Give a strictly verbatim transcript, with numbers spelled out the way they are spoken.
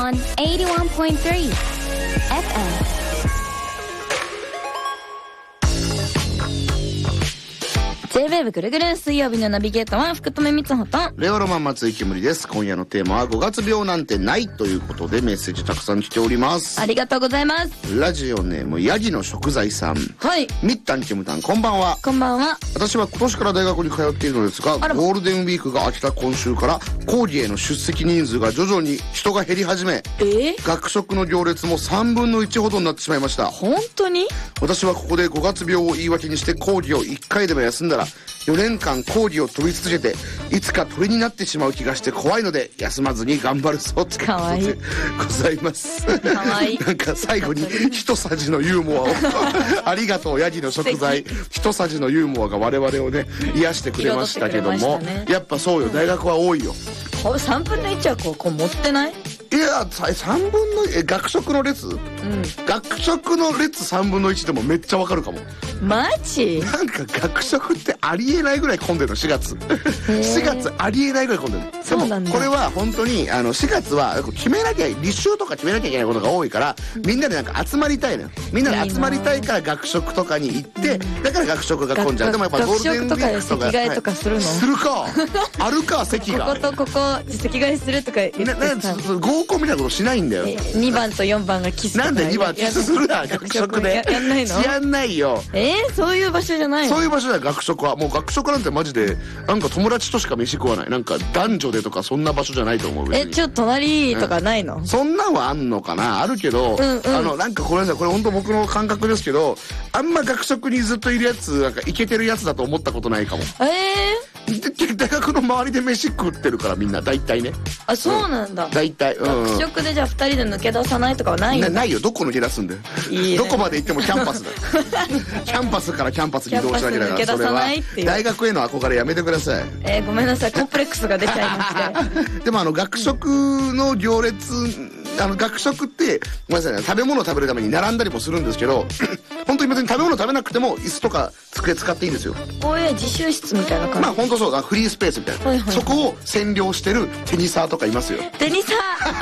on エイティワンポイントスリー エフエム。J-ウェーブ ぐるぐる水曜日のナビゲーターは福留光穂とレオロマン松井けむりです。今夜のテーマはごがつ病なんてないということでメッセージたくさん来ております。 ありがとうございます。 ラジオネームヤギの食材さん。 はい。 みったんきむたん、こんばんは。 こんばんは。 私は今年から大学に通っているのですが、ゴールデンウィークが明けた今週から講義への出席人数が徐々に人が減り始め、 えー、 学食の行列もさんぶんのいちほどになってしまいました。 本当に？ 私はここでごがつ病を言い訳にして講義をいっかいでも休んだらよねんかん講義を飛び続けていつか鳥になってしまう気がして怖いので休まずに頑張るぞってことでございます。 かわいい。 なんか最後に一さじのユーモアをありがとうヤギの食材、一さじのユーモアが我々をね癒してくれましたけども、ね、やっぱそうよ、大学は多いよ。 さんぶんのいちはこう、こう持ってない？ いやさんぶんのえ学食の列、うん、学食の列さんぶんのいちでもめっちゃわかるかも。 マジ？ なんか学食ってありえないぐらい混んでるの。しがつしがつありえないぐらい混んでる。でもこれは本当にあのしがつは決めなきゃ、履修とか決めなきゃいけないことが多いから、みんなでなんか集まりたいのよ。みんなで集まりたいから学食とかに行って、だから学食が混んじゃう。でもやっぱゴールデンウィークとか席替えとかするの？ するかあるか席がこことここ席替えするとか言ってさ、 合コンみたいなことしないんだよ。 にばんとよんばんがキスとか。 なんでにばんキスするな学食で。 やんないの？ やんないよ。 えー、そういう場所じゃないの？ そういう場所だよ学食は。もう学食なんてマジでなんか友達としか飯食わない、なんか男女でとかそんな場所じゃないと思う。 え、ちょっと隣とかないの？うん、 そんなんはあんのかな。あるけど、うんうん、あのなんかごめんなさい、これ本当僕の感覚ですけど、あんま学食にずっといるやつなんかイケてるやつだと思ったことないかも。 えー、で大学の周りで飯食ってるからみんな大体ね。 あ、そうなんだ。 大体、うん、 学食でじゃあふたりで抜け出さないとかはないの？ なないよ。どこ抜け出すんだよ。いいね、どこまで行ってもキャンパスだよキャンパスからキャンパスに移動しなきゃいけないから、それは大学への憧れやめてください。 えー、ごめんなさい、コンプレックスが出ちゃいましてでもあの学食の行列、あの学食ってごめんなさいね、食べ物を食べるために並んだりもするんですけど本当に別に食べ物食べなくても椅子とか机使っていいんですよ。 こういう自習室みたいな感じ。 まあ本当そうだ、フリースペースみたいな、はいはいはい、そこを占領してるテニサーとかいますよ。 テニサ